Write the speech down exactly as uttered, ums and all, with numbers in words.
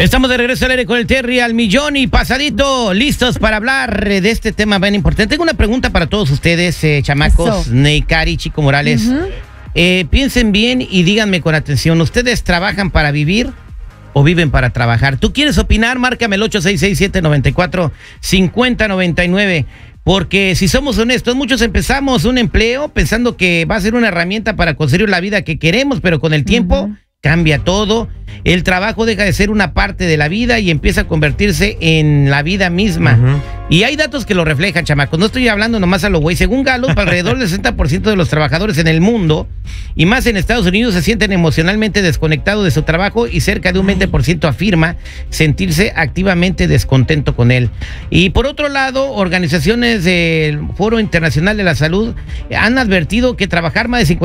Estamos de regreso al aire con el Terry al millón y pasadito, listos para hablar de este tema bien importante. Tengo una pregunta para todos ustedes, eh, chamacos, so. Neikari, Chico Morales. Uh-huh. eh, piensen bien y díganme con atención, ¿ustedes trabajan para vivir o viven para trabajar? ¿Tú quieres opinar? Márcame el ocho seis seis, siete nueve cuatro, cinco cero nueve nueve. Porque si somos honestos, muchos empezamos un empleo pensando que va a ser una herramienta para conseguir la vida que queremos, pero con el tiempo uh-huh. cambia todo. El trabajo deja de ser una parte de la vida y empieza a convertirse en la vida misma. Uh-huh. Y hay datos que lo reflejan, chamacos. No estoy hablando nomás a lo güey. Según Gallup, alrededor del sesenta por ciento de los trabajadores en el mundo, y más en Estados Unidos, se sienten emocionalmente desconectados de su trabajo y cerca de un veinte por ciento afirma sentirse activamente descontento con él. Y por otro lado, organizaciones del Foro Internacional de la Salud han advertido que trabajar más de cincuenta